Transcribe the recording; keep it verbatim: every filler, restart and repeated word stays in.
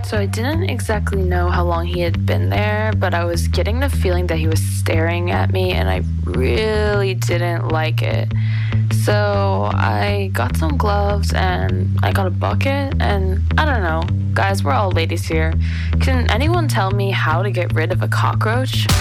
So I didn't exactly know how long he had been there, but I was getting the feeling that he was staring at me, and I really didn't like it. So I got some gloves and I got a bucket, and I don't know. Guys, we're all ladies here. Can anyone tell me how to get rid of a cockroach?